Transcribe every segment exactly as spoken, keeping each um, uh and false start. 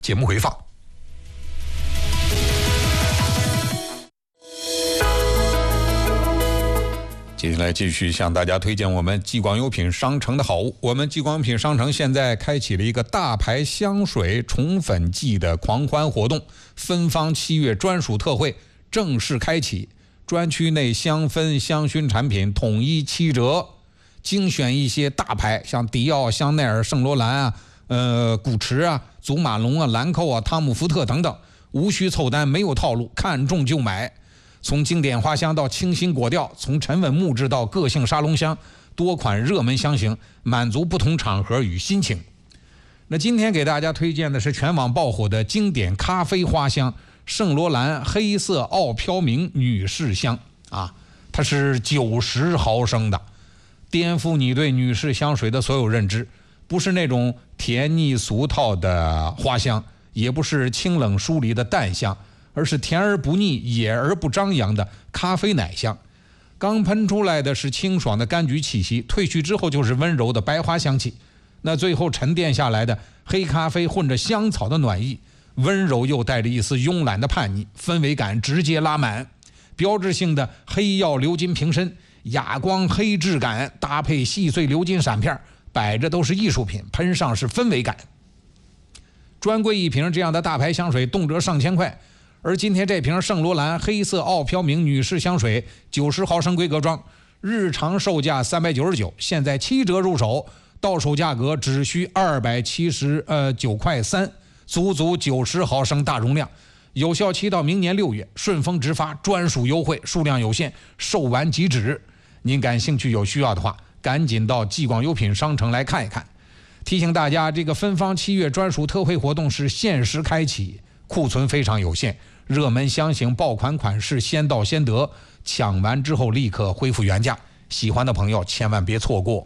节目回放。接下来继续向大家推荐我们激光优品商城的好物。我们激光优品商城现在开启了一个大牌香水宠粉季的狂欢活动，芬芳七月专属特惠正式开启，专区内香氛香薰产品统一七折，精选一些大牌，像迪奥、香奈儿、圣罗兰啊、呃古驰啊、祖马龙啊、兰蔻啊、汤姆福特等等，无需凑单，没有套路，看中就买。从经典花香到清新果调，从沉稳木质到个性沙龙香，多款热门香型，满足不同场合与心情。那今天给大家推荐的是全网爆火的经典咖啡花香圣罗兰黑色奥飘明女士香啊，它是九十毫升的，颠覆你对女士香水的所有认知。不是那种甜腻俗套的花香，也不是清冷疏离的淡香，而是甜而不腻、野而不张扬的咖啡奶香。刚喷出来的是清爽的柑橘气息，褪去之后就是温柔的白花香气，那最后沉淀下来的黑咖啡混着香草的暖意，温柔又带着一丝慵懒的叛逆，氛围感直接拉满。标志性的黑曜鎏金瓶身，哑光黑质感搭配细碎鎏金闪片，摆着都是艺术品，喷上是氛围感。专柜一瓶这样的大牌香水动辄上千块，而今天这瓶圣罗兰黑色奥飘明女士香水九十毫升规格装，日常售价三百九十九，现在七折入手，到手价格只需二百七十呃九块三，足足九十毫升大容量，有效期到明年六月，顺丰直发，专属优惠，数量有限，售完即止。您感兴趣有需要的话，赶紧到激广优品商城来看一看。提醒大家，这个芬芳七月专属特惠活动是限时开启，库存非常有限，热门香型爆款款式先到先得，抢完之后立刻恢复原价，喜欢的朋友千万别错过。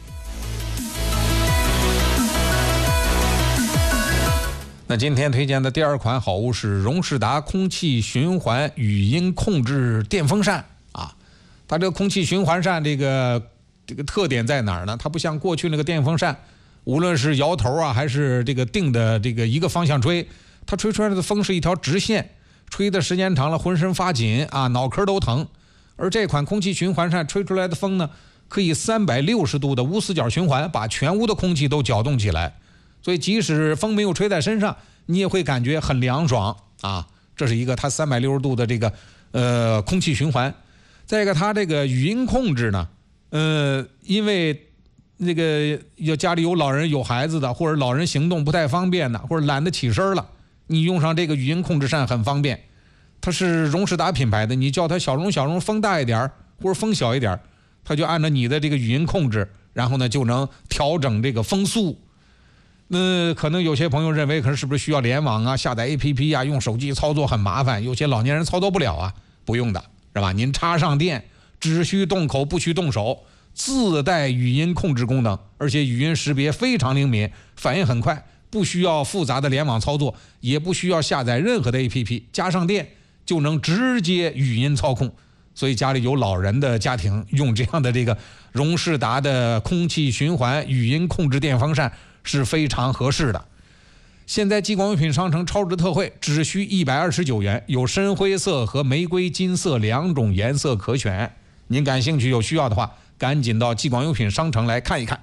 那今天推荐的第二款好物是荣仕达空气循环语音控制电风扇啊，它这个空气循环扇这个这个特点在哪儿呢？它不像过去那个电风扇，无论是摇头啊还是这个定的这个一个方向吹，它吹出来的风是一条直线，吹的时间长了浑身发紧啊，脑壳都疼。而这款空气循环扇吹出来的风呢，可以三百六十度的无死角循环，把全屋的空气都搅动起来，所以即使风没有吹在身上，你也会感觉很凉爽啊。这是一个它三百六十度的这个呃空气循环。再一个，它这个语音控制呢，呃，因为那个有家里有老人有孩子的，或者老人行动不太方便的，或者懒得起身了，你用上这个语音控制扇很方便。它是荣仕达品牌的，你叫它小荣小荣风大一点或者风小一点，它就按照你的这个语音控制，然后呢就能调整这个风速。那可能有些朋友认为，可是是不是需要联网啊、下载 A P P 啊、用手机操作很麻烦，有些老年人操作不了啊？不用的，是吧？您插上电，只需动口不需动手，自带语音控制功能，而且语音识别非常灵敏，反应很快，不需要复杂的联网操作，也不需要下载任何的 A P P， 加上电就能直接语音操控。所以家里有老人的家庭用这样的这个荣仕达的空气循环语音控制电风扇是非常合适的。现在激光优品商城超值特惠，只需一百二十九元，有深灰色和玫瑰金色两种颜色可选。您感兴趣有需要的话，赶紧到激光优品商城来看一看。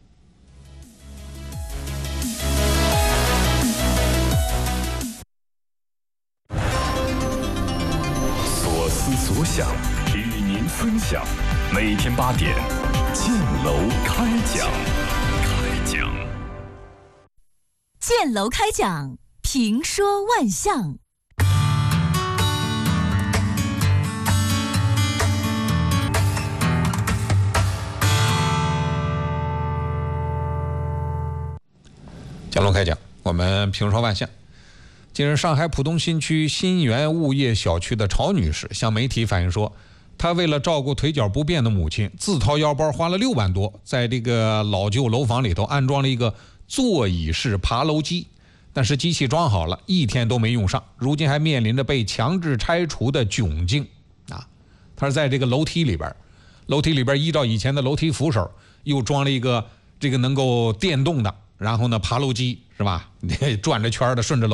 所思所想，与您分享。每天八点，建楼开讲。开讲。 建楼开讲，评说万象。 建楼开讲，我们评说万象。近日，上海浦东新区新源物业小区的曹女士向媒体反映说，她为了照顾腿脚不便的母亲，自掏腰包花了六万多，在这个老旧楼房里头安装了一个座椅式爬楼机，但是机器装好了，一天都没用上，如今还面临着被强制拆除的窘境啊！她是在这个楼梯里边，楼梯里边依照以前的楼梯扶手，又装了一个这个能够电动的，然后呢爬楼机是吧？转着圈的顺着楼